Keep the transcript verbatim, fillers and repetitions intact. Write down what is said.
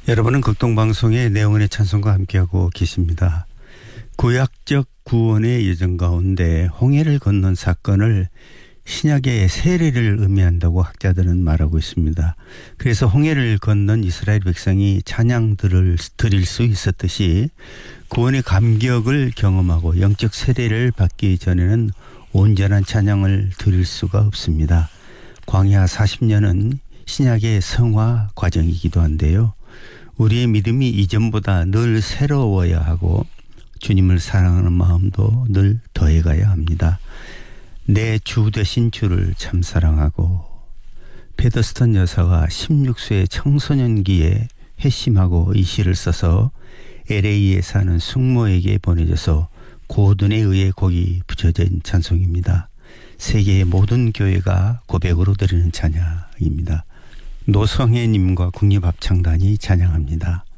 여러분은 극동방송의 내용의 찬송과 함께하고 계십니다. 구약적 구원의 여정 가운데 홍해를 건넌 사건을 신약의 세례를 의미한다고 학자들은 말하고 있습니다. 그래서 홍해를 건넌 이스라엘 백성이 찬양들을 드릴 수 있었듯이 구원의 감격을 경험하고 영적 세례를 받기 전에는 온전한 찬양을 드릴 수가 없습니다. 광야 사십 년은 신약의 성화 과정이기도 한데요. 우리의 믿음이 이전보다 늘 새로워야 하고 주님을 사랑하는 마음도 늘 더해가야 합니다. 내 주 되신 주를 참 사랑하고 페더스턴 여사가 십육 세의 청소년기에 회심하고 이 시를 써서 엘에이에 사는 숙모에게 보내줘서 고든에 의해 곡이 붙여진 찬송입니다. 세계의 모든 교회가 고백으로 드리는 찬양입니다. 노성혜님과 국립합창단이 찬양합니다.